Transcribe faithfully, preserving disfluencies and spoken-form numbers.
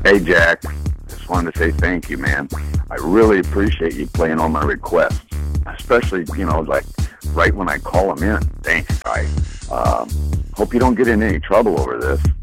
Hey, Jack. Just wanted to say thank you, man. I really appreciate you playing all my requests, especially, you know, like right when I call them in. Thanks, guy. Um, hope you don't get in any trouble over this.